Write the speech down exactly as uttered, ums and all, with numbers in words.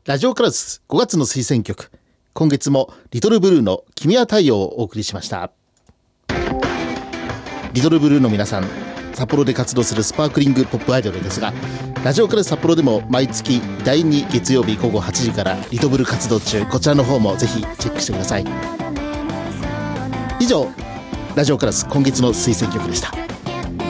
ラジオクラスごがつの推薦曲、今月もリトルブルーの君は太陽をお送りしました。リトルブルーの皆さん、札幌で活動するスパークリングポップアイドルですが、ラジオクラス札幌でも毎月だいに月曜日午後はちじからリトブル活動中、こちらの方もぜひチェックしてください。以上、ラジオクラス今月の推薦曲でした。